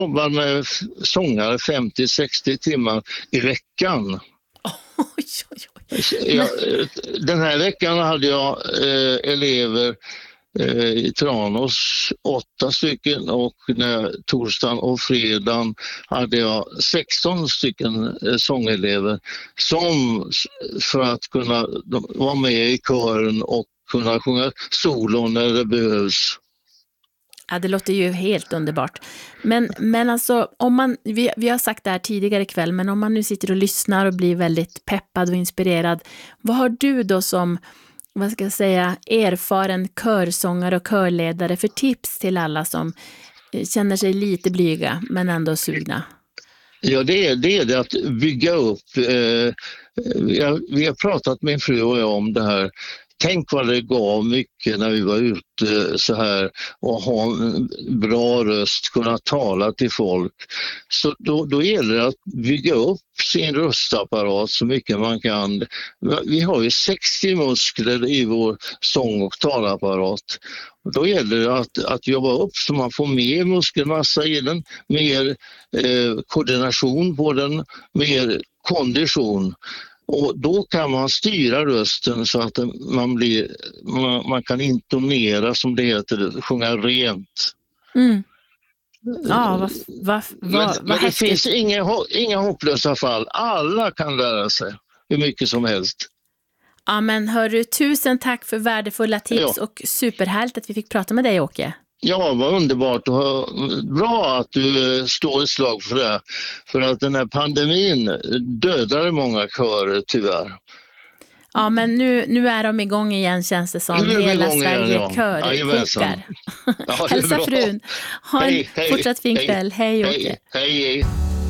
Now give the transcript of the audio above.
jobbar med sångare 50-60 timmar i veckan. Oj, oj, oj. Den här veckan hade jag elever i Tranås 8 stycken och torsdagen och fredagen hade jag 16 stycken sångelever som för att kunna vara med i kören och kunna sjunga solo när det behövs. Ja, det låter ju helt underbart. Men alltså, vi har sagt det här tidigare ikväll, men om man nu sitter och lyssnar och blir väldigt peppad och inspirerad, vad har du då som, vad ska jag säga, erfaren körsångare och körledare för tips till alla som känner sig lite blyga men ändå sugna? Ja, det är det att bygga upp. Vi har pratat min fru och jag om det här. Tänk vad det gav mycket när vi var ute så här och ha en bra röst, kunna tala till folk. Så då gäller det att bygga upp sin röstapparat så mycket man kan. Vi har ju 60 muskler i vår sång- och talapparat. Då gäller det att jobba upp så man får mer muskelmassa i den, mer koordination på den, mer kondition. Och då kan man styra rösten så att man kan intonera, som det heter, sjunga rent. Mm. Ja, vad det häftigt. finns inga hopplösa fall. Alla kan lära sig hur mycket som helst. Ja, men hörru, tusen tack för värdefulla tips och superhärligt att vi fick prata med dig, Åke. Ja, vad underbart och bra att du står ett slag för det. För att den här pandemin dödade många körer tyvärr. Ja, men nu är de igång igen, känns det som. Hela Sverige körkokar. Hälsa frun. Ha en fortsatt fin kväll. Hej, Åke. Hej.